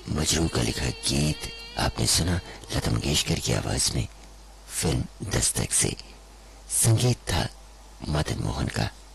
मजरू का लिखा गीत आपने सुना लता मंगेशकर की आवाज में फिल्म दस्तक से। संगीत था मदन मोहन का।